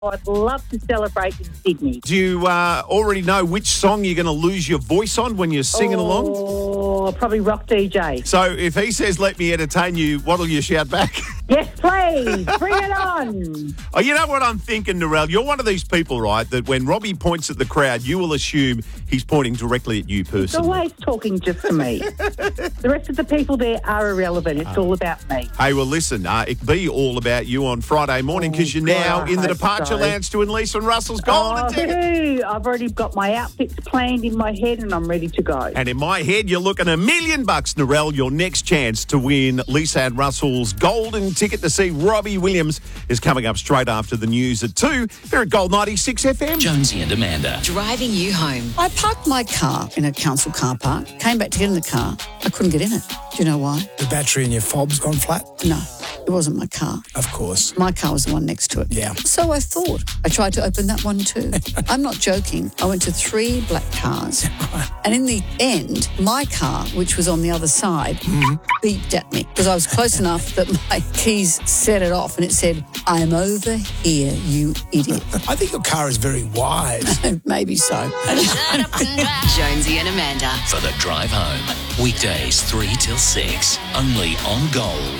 I'd love to celebrate in Sydney. Do you already know which song you're going to lose your voice on when you're singing along? Oh, probably Rock DJ. So if he says, let me entertain you, what'll you shout back? Yes, please. Bring it on. Oh, you know what I'm thinking, Narelle? You're one of these people, right, that when Robbie points at the crowd, you will assume he's pointing directly at you He's personally. always talking just to me. The rest of the people there are irrelevant. It's all about me. Hey, well, listen, it be all about you on Friday morning because you're now God, I in the hope departure so. lounge to Unleash and Russell's Golden Ticket. I've already got my outfits planned in my head and I'm ready to go. And in my head, you're looking $1 million, Narelle. Your next chance to win Lisa and Russell's Golden Ticket to see Robbie Williams is coming up straight after the news at 2. They're at Gold 96 FM. Jonesy and Amanda. Driving you home. I parked my car in a council car park, came back to get in the car. I couldn't get in it. Do you know why? The battery in your fob's gone flat? No, it wasn't my car. Of course. My car was the one next to it. Yeah. So I thought. I tried to open that one too. I'm not joking. I went to 3 black cars. And in the end, my car, which was on the other side, beeped at me because I was close enough that my keys set it off and it said, I'm over here, you idiot. I think your car is very wide. Maybe so. Jonesy and Amanda. For the drive home. Weekdays 3 till 6. Only on Gold.